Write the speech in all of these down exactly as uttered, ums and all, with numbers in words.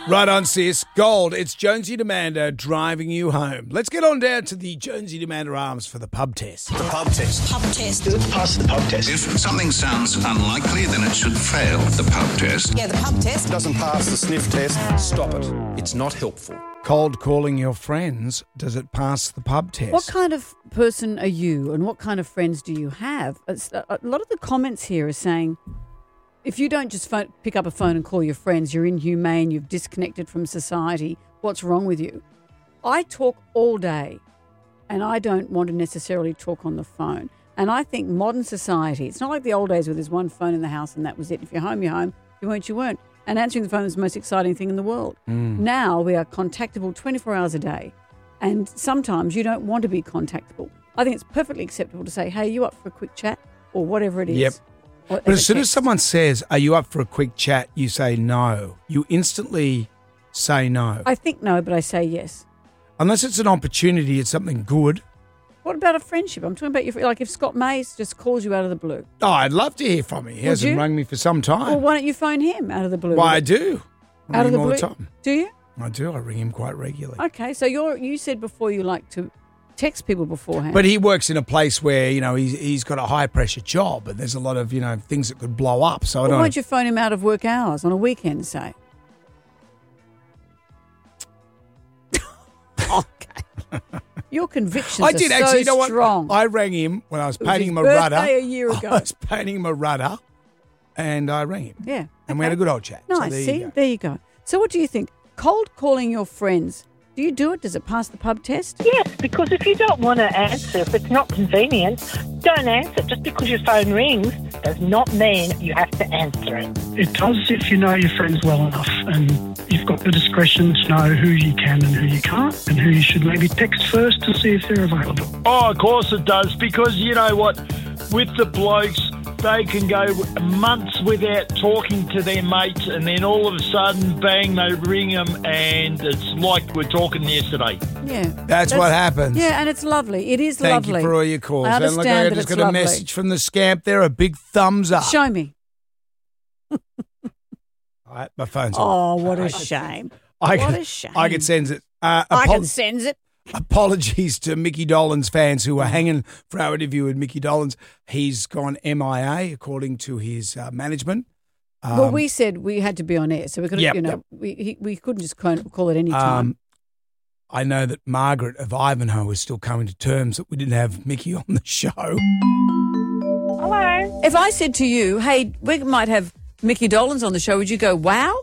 Right on, sis. Gold. It's Jonesy Demander driving you home. Let's get on down to the Jonesy Demander Arms for the pub test. The pub test. Pub test. Let's pass the pub test. If something sounds unlikely, then it should fail the pub test. Yeah, the pub test. Doesn't pass the sniff test. Stop it. It's not helpful. Cold calling your friends. Does it pass the pub test? What kind of person are you and what kind of friends do you have? It's, a lot of the comments here are saying, if you don't just phone, pick up a phone and call your friends, you're inhumane, you've disconnected from society, what's wrong with you? I talk all day and I don't want to necessarily talk on the phone. And I think modern society, it's not like the old days where there's one phone in the house and that was it. If you're home, you're home. If you weren't, you weren't. And answering the phone is the most exciting thing in the world. Mm. Now we are contactable twenty-four hours a day. And sometimes you don't want to be contactable. I think it's perfectly acceptable to say, hey, you up for a quick chat? Or whatever it is. Yep. Or But as soon as text. someone says, are you up for a quick chat, you say no. You instantly say no. I think no, but I say yes. Unless it's an opportunity, it's something good. What about a friendship? I'm talking about your, like if Scott Mays just calls you out of the blue. Oh, I'd love to hear from him. He Would hasn't you? rung me for some time. Well, why don't you phone him out of the blue? Well, I do. I Out ring of the him all blue? the time. Do you? I do. I ring him quite regularly. Okay, so you're you said before you like to text people beforehand. But he works in a place where, you know, he's, he's got a high-pressure job and there's a lot of, you know, things that could blow up. So I well, don't... why don't you phone him out of work hours on a weekend, say? Okay. Your convictions I did are actually, so you know strong. what? I rang him when I was It was painting his him a birthday rudder. a year ago. I was painting him a rudder and I rang him. Yeah. And we had a good old chat. So Nice. there See, you go. there you go. So what do you think? Cold calling your friends, do you do it? Does it pass the pub test? Yes, because if you don't want to answer, if it's not convenient, don't answer. Just because your phone rings does not mean you have to answer it. It does if you know your friends well enough and you've got the discretion to know who you can and who you can't and who you should maybe text first to see if they're available. Oh, of course it does, because you know what? With the blokes, they can go months without talking to their mates and then all of a sudden, bang, they ring them and it's like we're talking yesterday. Yeah. That's, what happens. Yeah, and it's lovely. It is Thank lovely. you for all your calls. I And look, understand I that just it's got a lovely. message from the scamp there, a big thumbs up. Show me. All right, my phone's on. Oh, what a shame. I what can, a shame. I can send it. Uh, I apo- can send it. Apologies to Mickey Dolenz fans who were hanging for our interview with Mickey Dolenz. He's gone M I A according to his uh, management. Um, well, we said we had to be on air, so we could, Yep, you know, yep. we he, we couldn't just call call it any time. um, I know that Margaret of Ivanhoe is still coming to terms that we didn't have Mickey on the show. Hello. If I said to you, "Hey, we might have Mickey Dolenz on the show," would you go, "Wow"?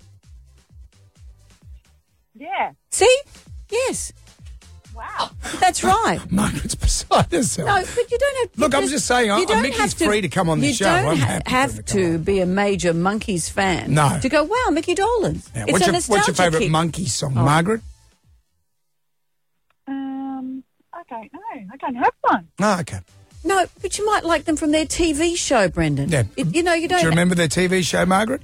Yeah. See? Yes, Wow. that's right. Margaret's beside herself. No, but you don't have. Look, I'm because just saying, you I- don't Mickey's have to- free to come on the you show. don't I'm ha- happy for have him to come to on. be a major Monkeys fan No. to go, "Wow, Mickey Dolenz." Yeah, It's what's, a your, what's nostalgia your favourite kick. Monkey song, Oh. Margaret? Um, I don't know. I don't have one. Oh, okay. No, but you might like them from their T V show, Brendan. Yeah. It- you know, you don't. Do you remember their T V show, Margaret?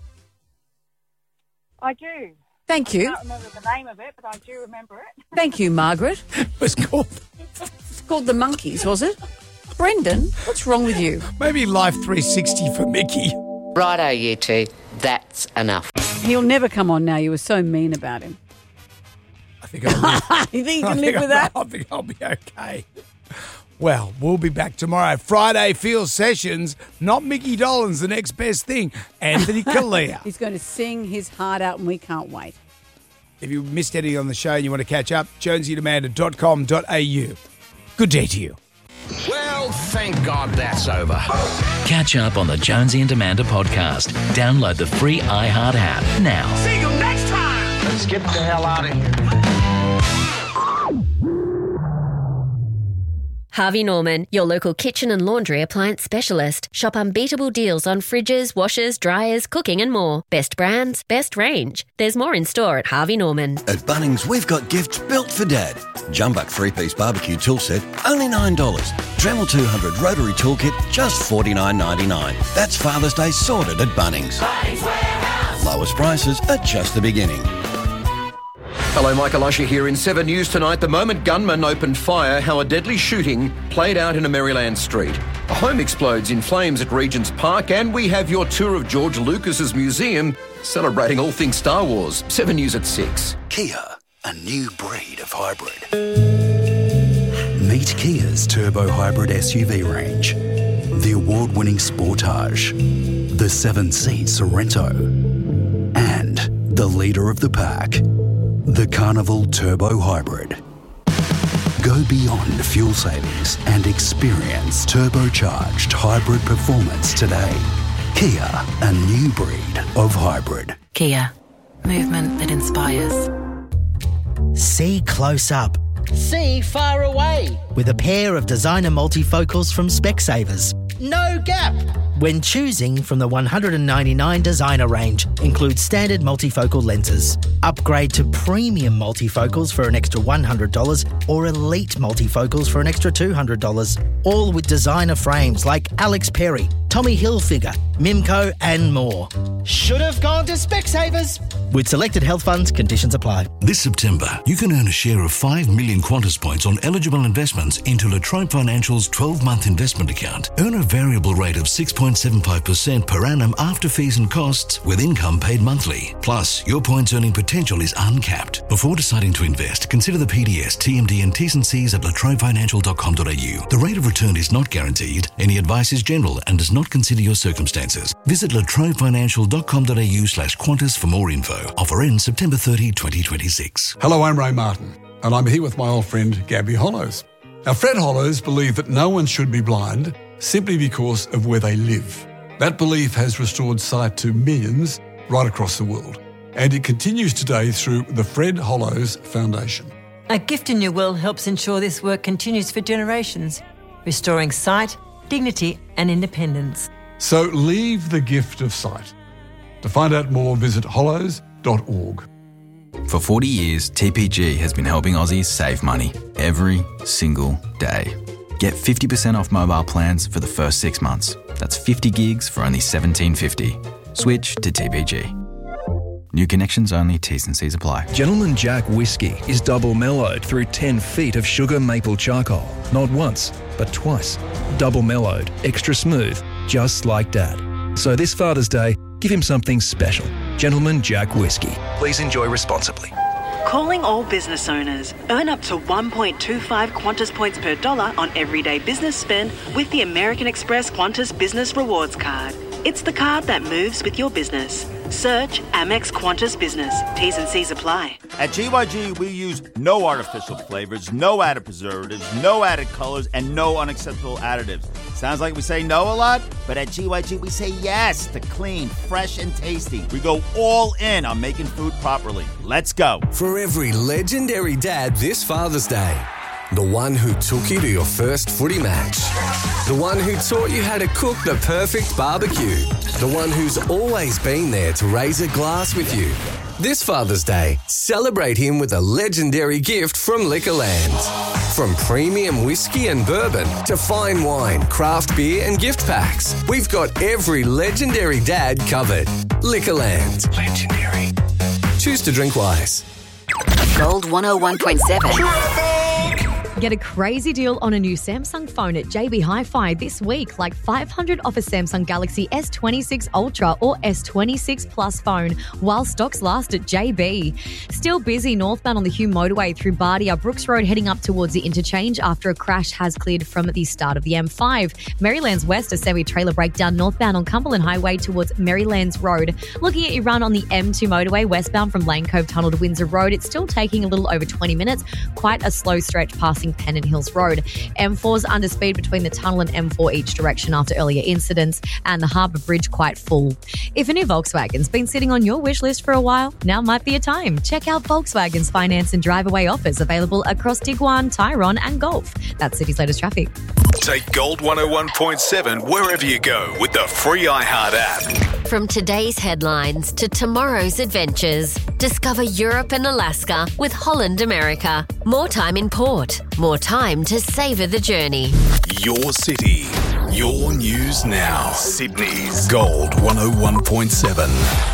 I do. Thank I you, can't remember the name of it, but I do remember it. thank you, Margaret. It was called It's called the Monkeys, was it? Brendan, what's wrong with you? maybe Life three sixty for Mickey. Righto, you two. That's enough. He'll never come on now. You were so mean about him. I think I'll live. You think you I can think live with I'll- that? I think I'll be okay. Well, we'll be back tomorrow. Friday Field Sessions, not Mickey Dolenz, the next best thing. Anthony Kalia. He's going to sing his heart out, and we can't wait. If you missed anything on the show and you want to catch up, jonesy demander dot com dot a u. Good day to you. Well, thank God that's over. Catch up on the Jonesy and Amanda podcast. Download the free iHeart app now. See you next time. Let's get the hell out of here. Harvey Norman, your local kitchen and laundry appliance specialist. Shop unbeatable deals on fridges, washers, dryers, cooking and more. Best brands, best range. There's more in store at Harvey Norman. At Bunnings, we've got gifts built for Dad. Jumbuck three-piece barbecue tool set, only nine dollars. Dremel two hundred rotary toolkit, just forty-nine ninety-nine. That's Father's Day sorted at Bunnings. Bunnings Warehouse. Lowest prices are just the beginning. Hello, Michael Usher here in Seven News tonight. The moment gunmen opened fire, how a deadly shooting played out in a Maryland street. A home explodes in flames at Regent's Park, and we have your tour of George Lucas's museum celebrating all things Star Wars. Seven News at six. Kia, a new breed of hybrid. Meet Kia's turbo hybrid S U V range. The award-winning Sportage, the seven-seat Sorento, and the leader of the pack, the Carnival Turbo Hybrid. Go beyond fuel savings and experience turbocharged hybrid performance today. Kia, a new breed of hybrid. Kia, movement that inspires. See close up. See far away. With a pair of designer multifocals from Specsavers. No gap. When choosing from the one hundred ninety-nine designer range, includes standard multifocal lenses. Upgrade to premium multifocals for an extra one hundred dollars or elite multifocals for an extra two hundred dollars. All with designer frames like Alex Perry, Tommy Hilfiger, Mimco and more. Should have gone to Specsavers. With selected health funds, conditions apply. This September, you can earn a share of five million Qantas points on eligible investments into Latrobe Financial's twelve-month investment account. Earn a variable rate of six point seven five percent per annum after fees and costs, with income paid monthly. Plus, your points earning potential is uncapped. Before deciding to invest, consider the P D S, T M D and T's and C's at latrobe financial dot com dot a u. The rate of return is not guaranteed. Any advice is general and does not consider your circumstances. Visit latrobe financial dot com dot a u slash Qantas for more info. Offer ends September thirtieth, twenty twenty-six. Hello, I'm Ray Martin, and I'm here with my old friend Gabby Hollows. Now, Fred Hollows believed that no one should be blind simply because of where they live. That belief has restored sight to millions right across the world, and it continues today through the Fred Hollows Foundation. A Gift in Your Will helps ensure this work continues for generations, restoring sight, dignity and independence. So leave the gift of sight. To find out more, visit hollows dot org. For forty years, T P G has been helping Aussies save money every single day. Get fifty percent off mobile plans for the first six months. That's fifty gigs for only seventeen fifty. Switch to T P G. New connections only, T's and C's apply. Gentleman Jack Whiskey is double mellowed through ten feet of sugar maple charcoal. Not once, but twice. Double mellowed, extra smooth, just like Dad. So this Father's Day, give him something special. Gentleman Jack Whiskey. Please enjoy responsibly. Calling all business owners. Earn up to one point two five Qantas points per dollar on everyday business spend with the American Express Qantas Business Rewards Card. It's the card that moves with your business. Search Amex Qantas Business. T's and C's apply. At G Y G, we use no artificial flavors, no added preservatives, no added colors, and no unacceptable additives. Sounds like we say no a lot, but at G Y G, we say yes to clean, fresh, and tasty. We go all in on making food properly. Let's go. For every legendary dad this Father's Day. The one who took you to your first footy match. The one who taught you how to cook the perfect barbecue. The one who's always been there to raise a glass with you. This Father's Day, celebrate him with a legendary gift from Liquorland. From premium whiskey and bourbon to fine wine, craft beer and gift packs, we've got every legendary dad covered. Liquorland. Legendary. Choose to drink wise. Gold one oh one point seven. Get a crazy deal on a new Samsung phone at J B Hi-Fi this week, like five hundred off a Samsung Galaxy S twenty-six Ultra or S twenty-six Plus phone, while stocks last at J B. Still busy northbound on the Hume Motorway through Bardia, Brooks Road heading up towards the interchange after a crash has cleared from the start of the M five. Marylands West, a semi-trailer breakdown northbound on Cumberland Highway towards Marylands Road. Looking at your run on the M two Motorway westbound from Lane Cove Tunnel to Windsor Road, it's still taking a little over twenty minutes, quite a slow stretch passing Pennant Hills Road. M four's under speed between the tunnel and M four each direction after earlier incidents, and the Harbour Bridge quite full. If a new Volkswagen's been sitting on your wish list for a while, now might be a time. Check out Volkswagen's finance and drive away offers available across Tiguan, Tyrone and Golf. That's City's latest traffic. Take Gold one oh one point seven wherever you go with the free iHeart app. From today's headlines to tomorrow's adventures, discover Europe and Alaska with Holland America. More time in port, more time to savour the journey. Your city, your news now. Sydney's Gold one oh one point seven.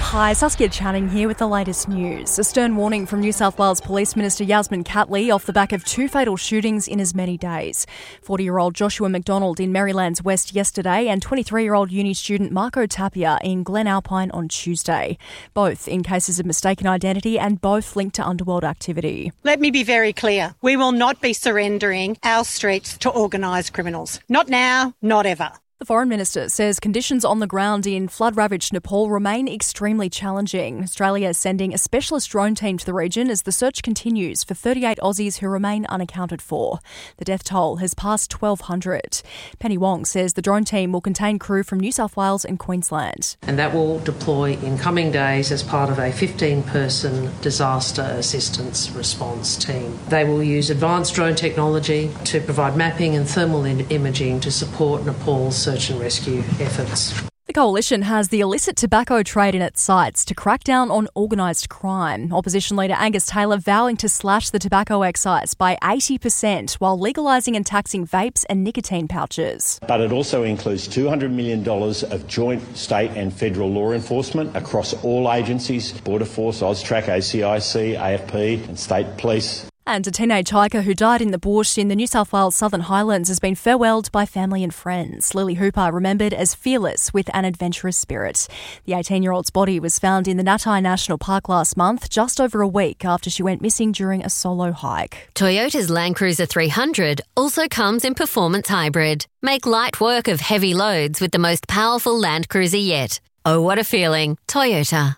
Hi, Saskia Channing here with the latest news. A stern warning from New South Wales Police Minister Yasmin Catley off the back of two fatal shootings in as many days. forty-year-old Joshua McDonald in Maryland's West yesterday and twenty-three-year-old uni student Marco Tapia in Glen Alpine on Tuesday. Both in cases of mistaken identity and both linked to underworld activity. Let me be very clear. We will not be surrendering our streets to organised criminals. Not now, not ever. The Foreign Minister says conditions on the ground in flood-ravaged Nepal remain extremely challenging. Australia is sending a specialist drone team to the region as the search continues for thirty-eight Aussies who remain unaccounted for. The death toll has passed twelve hundred. Penny Wong says the drone team will contain crew from New South Wales and Queensland. And that will deploy in coming days as part of a fifteen-person disaster assistance response team. They will use advanced drone technology to provide mapping and thermal imaging to support Nepal's search and rescue efforts. The coalition has the illicit tobacco trade in its sights to crack down on organised crime. Opposition leader Angus Taylor vowing to slash the tobacco excise by eighty percent while legalising and taxing vapes and nicotine pouches. But it also includes two hundred million dollars of joint state and federal law enforcement across all agencies, Border Force, AUSTRAC, A C I C, A F P and state police. And a teenage hiker who died in the bush in the New South Wales Southern Highlands has been farewelled by family and friends. Lily Hooper remembered as fearless with an adventurous spirit. The eighteen-year-old's body was found in the Natai National Park last month, just over a week after she went missing during a solo hike. Toyota's Land Cruiser three hundred also comes in performance hybrid. Make light work of heavy loads with the most powerful Land Cruiser yet. Oh, what a feeling. Toyota.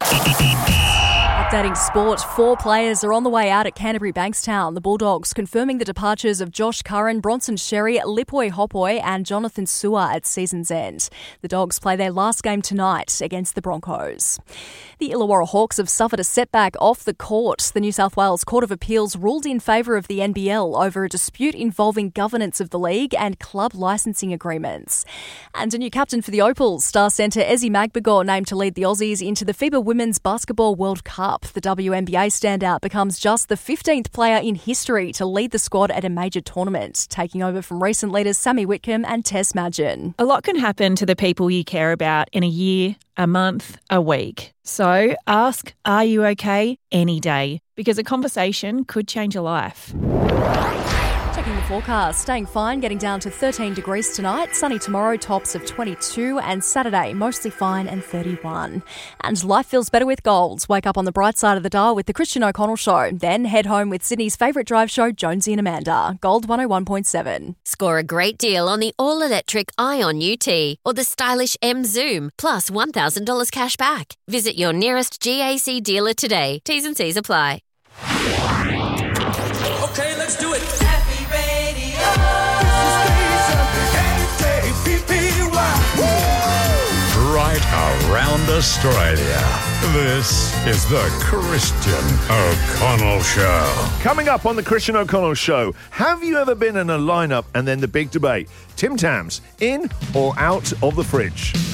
Updating sport, four players are on the way out at Canterbury Bankstown. The Bulldogs confirming the departures of Josh Curran, Bronson Sherry, Lipoi Hopoi and Jonathan Sewer at season's end. The Dogs play their last game tonight against the Broncos. The Illawarra Hawks have suffered a setback off the court. The New South Wales Court of Appeals ruled in favour of the N B L over a dispute involving governance of the league and club licensing agreements. And a new captain for the Opals, star centre Ezi Magbagor named to lead the Aussies into the FIBA Women's Basketball World Cup. The W N B A standout becomes just the fifteenth player in history to lead the squad at a major tournament, taking over from recent leaders Sammy Whitcomb and Tess Madgen. A lot can happen to the people you care about in a year, a month, a week. So ask, are you okay, any day? Because a conversation could change a life. Checking the forecast, staying fine, getting down to thirteen degrees tonight. Sunny tomorrow, tops of twenty-two, and Saturday mostly fine and thirty-one. And life feels better with Gold. Wake up on the bright side of the dial with the Christian O'Connell Show. Then head home with Sydney's favourite drive show, Jonesy and Amanda. Gold one oh one point seven. Score a great deal on the all-electric Ion U T or the stylish M Zoom, plus one thousand dollars cash back. Visit your nearest G A C dealer today. T's and C's apply. Okay, let's do it. Right around Australia. This is the Christian O'Connell Show. Coming up on the Christian O'Connell Show, have you ever been in a lineup and then the big debate? Tim Tams, in or out of the fridge?